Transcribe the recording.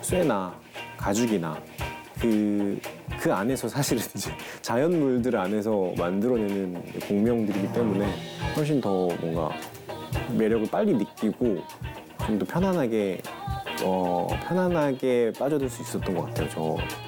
쇠나 가죽이나 그 안에서 사실은 이제 자연물들 안에서 만들어내는 공명들이기 때문에 훨씬 더 뭔가 매력을 빨리 느끼고 좀 더 편안하게 빠져들 수 있었던 것 같아요. 저